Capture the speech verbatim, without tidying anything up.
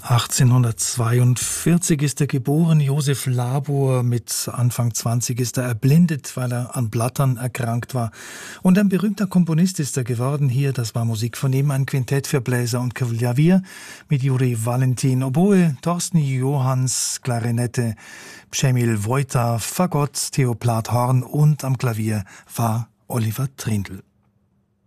achtzehnhundertzweiundvierzig ist er geboren, Josef Labor. Mit Anfang zwanzig ist er erblindet, weil er an Blattern erkrankt war. Und ein berühmter Komponist ist er geworden hier. Das war Musik von ihm, ein Quintett für Bläser und Klavier mit Juri Valentin, Oboe, Thorsten Johanns, Klarinette, Przemil Wojta, Fagott, Theo Plath Horn und am Klavier war Oliver Trindl.